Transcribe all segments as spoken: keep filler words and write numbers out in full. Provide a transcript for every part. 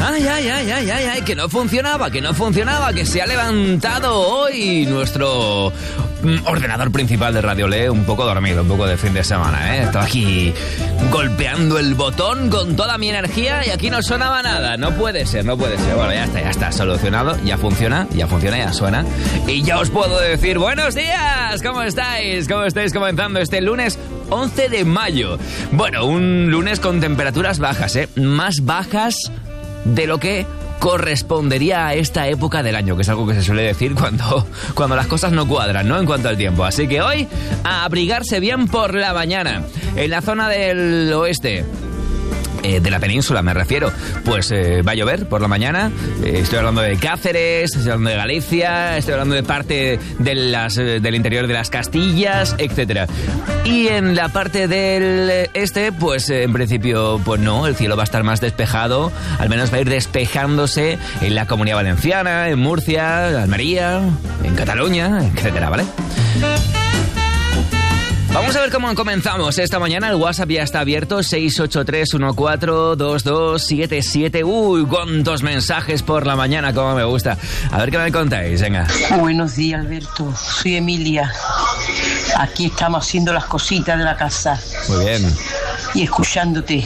Ay, ay, ay, ay, ay, ay, que no funcionaba, que no funcionaba, que se ha levantado hoy nuestro ordenador principal de Radio Le un poco dormido, un poco de fin de semana, ¿eh? Estaba aquí golpeando el botón con toda mi energía y aquí no sonaba nada. No puede ser, no puede ser. Bueno, ya está, ya está solucionado, ya funciona, ya funciona, ya suena. Y ya os puedo decir, buenos días, ¿cómo estáis? ¿Cómo estáis comenzando este lunes once de mayo? Bueno, un lunes con temperaturas bajas, ¿eh? Más bajas de lo que correspondería a esta época del año, que es algo que se suele decir cuando, cuando las cosas no cuadran, ¿no? En cuanto al tiempo. Así que hoy, a abrigarse bien por la mañana. En la zona del oeste, eh, de la península me refiero, pues eh, va a llover por la mañana. Eh, estoy hablando de Cáceres, estoy hablando de Galicia, estoy hablando de parte de las, eh, del interior de las Castillas, etcétera. Y en la parte del este, pues eh, en principio, pues no, el cielo va a estar más despejado, al menos va a ir despejándose en la Comunidad Valenciana, en Murcia, Almería, en Cataluña, etcétera, ¿vale? Vamos a ver cómo comenzamos esta mañana. El WhatsApp ya está abierto, seis ocho tres uno cuatro dos dos siete siete. Uy, cuántos mensajes por la mañana, cómo me gusta. A ver qué me contáis, venga. Buenos días, Alberto. Soy Emilia. Aquí estamos haciendo las cositas de la casa. Muy bien. Y escuchándote.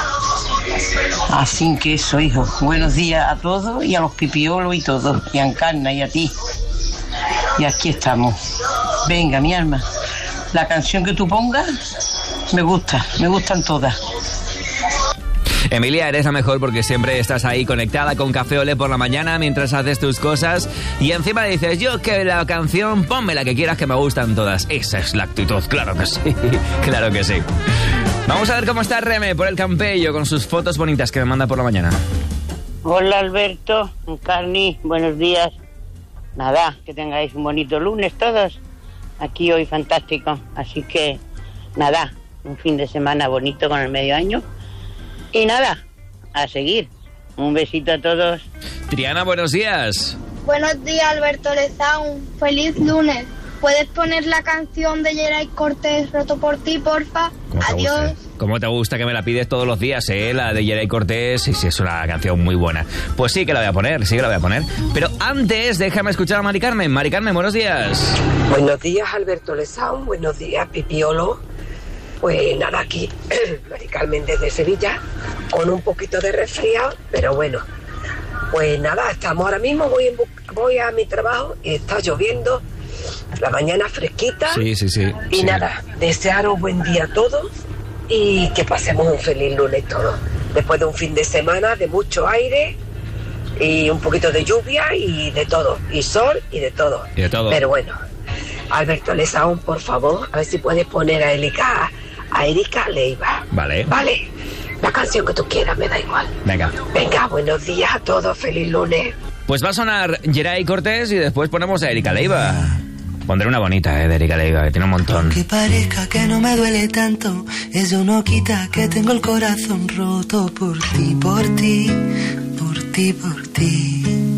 Así que eso, hijo. Buenos días a todos y a los pipiolos y todos. Y a Encarna y a ti. Y aquí estamos. Venga, mi alma. La canción que tú pongas, me gusta, me gustan todas. Emilia, eres la mejor porque siempre estás ahí conectada con Café Olé por la mañana mientras haces tus cosas y encima dices, yo que la canción, ponme la que quieras que me gustan todas. Esa es la actitud, claro que sí, claro que sí. Vamos a ver cómo está Reme por el Campello con sus fotos bonitas que me manda por la mañana. Hola Alberto, Encarni, buenos días. Nada, que tengáis un bonito lunes todos. Aquí hoy fantástico, así que nada, un fin de semana bonito con el medio año y nada, a seguir. Un besito a todos. Triana, buenos días. Buenos días, Alberto Lezaun. Feliz lunes. ¿Puedes poner la canción de Geray Cortés, Roto por ti, porfa? Adiós. ¿Cómo te gusta que me la pides todos los días, eh? La de Geray Cortés, sí, sí, es una canción muy buena. Pues sí que la voy a poner, sí que la voy a poner. Pero antes, déjame escuchar a Mari Carmen. Mari Carmen, buenos días. Buenos días, Alberto Lezaun. Buenos días, Pipiolo. Pues nada, aquí, Mari Carmen desde Sevilla, con un poquito de resfriado, pero bueno. Pues nada, estamos ahora mismo, voy, en bu- voy a mi trabajo y está lloviendo. La mañana fresquita. Sí, sí, sí. Y sí. nada, desearos buen día a todos y que pasemos un feliz lunes todos. Después de un fin de semana de mucho aire y un poquito de lluvia y de todo. Y sol y de todo. Y de todo. Pero bueno, Alberto Lezaun, por favor, a ver si puedes poner a Erika, a Erika Leiva. Vale. Vale. La canción que tú quieras, me da igual. Venga. Venga, buenos días a todos, feliz lunes. Pues va a sonar Geray Cortés y después ponemos a Erika Leiva. Pondré una bonita, eh, de Erika Leiva, que tiene un montón. Aunque parezca que no me duele tanto, eso no quita que tengo el corazón roto por ti, por ti, por ti, por ti.